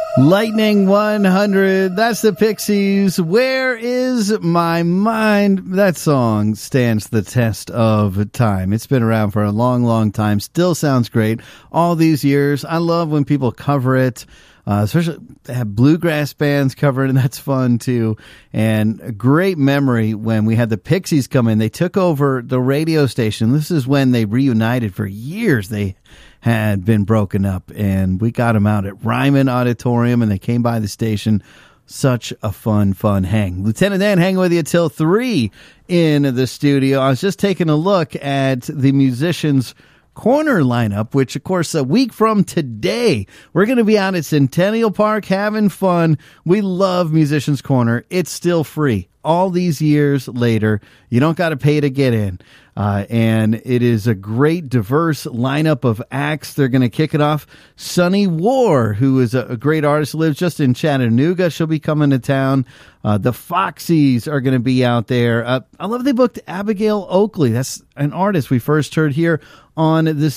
Lightning 100, that's the Pixies. Where is my mind? That song stands the test of time. It's been around for a long, long time. Still sounds great all these years. I love when people cover it. Especially they have bluegrass bands cover it, and that's fun too. And a great memory when we had the Pixies come in. They took over the radio station. This is when they reunited. For years they had been broken up, and we got them out at Ryman Auditorium, and they came by the station. Such a fun hang. Lieutenant Dan hanging with you till 3 in the studio. I was just taking a look at the Musicians Corner lineup, which of course a week from today we're going to be out at Centennial Park having fun. We love Musicians Corner. It's still free all these years later. You don't got to pay to get in, and it is a great diverse lineup of acts. They're going to kick it off. Sunny War, who is a great artist, lives just in Chattanooga. She'll be coming to town. The Foxies are going to be out there. I love they booked Abigail Oakley. That's an artist we first heard here on the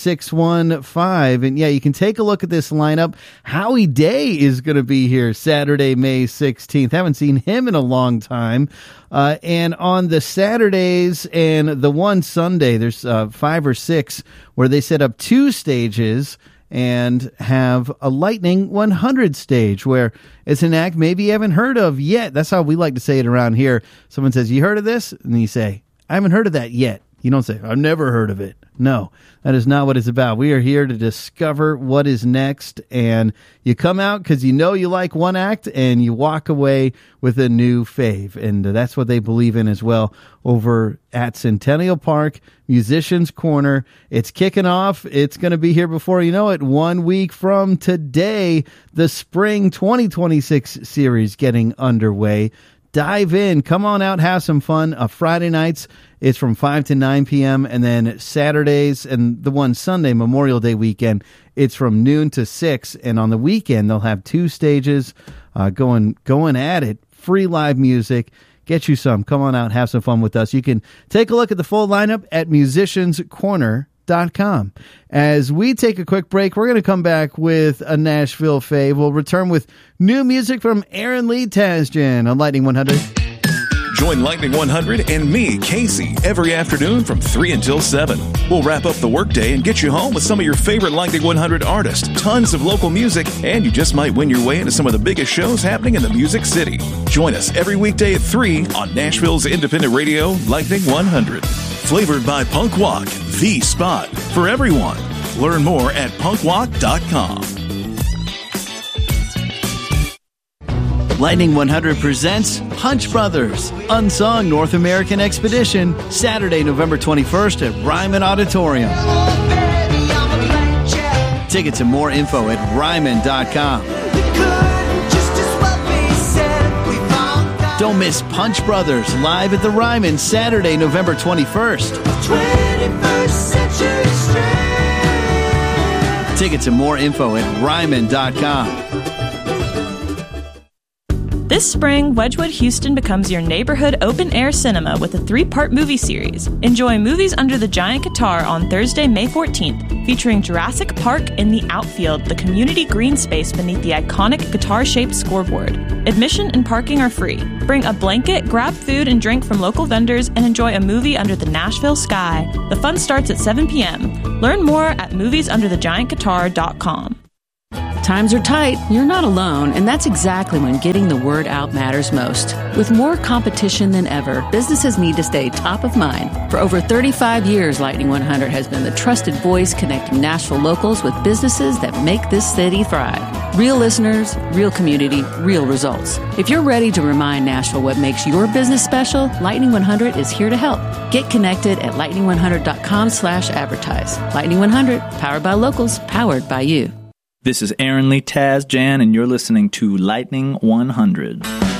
615. And yeah, you can take a look at this lineup. Howie Day is going to be here Saturday, May 16th. Haven't seen him in a long time. And on the Saturdays and the one Sunday, there's 5 or 6 where they set up 2 stages and have a Lightning 100 stage where it's an act maybe you haven't heard of yet. That's how we like to say it around here. Someone says, "You heard of this?" And you say, "I haven't heard of that yet." You don't say, "I've never heard of it." No, that is not what it's about. We are here to discover what is next, and you come out because you know you like one act, and you walk away with a new fave, and that's what they believe in as well over at Centennial Park, Musicians Corner. It's kicking off. It's going to be here before you know it. 1 week from today, the Spring 2026 series getting underway. Dive in. Come on out, have some fun. Friday nights, it's from 5 to 9 p.m. And then Saturdays and the one Sunday, Memorial Day weekend, it's from noon to 6. And on the weekend, they'll have 2 stages going at it. Free live music. Get you some. Come on out, have some fun with us. You can take a look at the full lineup at musicianscorner.com. As we take a quick break, we're going to come back with a Nashville fave. We'll return with new music from Aaron Lee Tasjan on Lightning 100. Join Lightning 100 and me, Casey, every afternoon from 3 until 7. We'll wrap up the workday and get you home with some of your favorite Lightning 100 artists, tons of local music, and you just might win your way into some of the biggest shows happening in the Music City. Join us every weekday at 3 on Nashville's independent radio, Lightning 100. Flavored by Punk Walk, the spot for everyone. Learn more at punkwalk.com. Lightning 100 presents Punch Brothers, Unsung North American Expedition, Saturday, November 21st at Ryman Auditorium. Tickets and more info at ryman.com. Don't miss Punch Brothers live at the Ryman Saturday, November 21st. 21st century strength. Tickets and more info at ryman.com. This spring, Wedgwood Houston becomes your neighborhood open-air cinema with a 3-part movie series. Enjoy Movies Under the Giant Guitar on Thursday, May 14th, featuring Jurassic Park in the outfield, the community green space beneath the iconic guitar-shaped scoreboard. Admission and parking are free. Bring a blanket, grab food and drink from local vendors, and enjoy a movie under the Nashville sky. The fun starts at 7 p.m. Learn more at moviesunderthegiantguitar.com. Times are tight, you're not alone, and that's exactly when getting the word out matters most. With more competition than ever, businesses need to stay top of mind. For over 35 years, Lightning 100 has been the trusted voice connecting Nashville locals with businesses that make this city thrive. Real listeners, real community, real results. If you're ready to remind Nashville what makes your business special, Lightning 100 is here to help. Get connected at lightning100.com/advertise. Lightning 100, powered by locals, powered by you. This is Aaron Lee Tasjan, and you're listening to Lightning 100.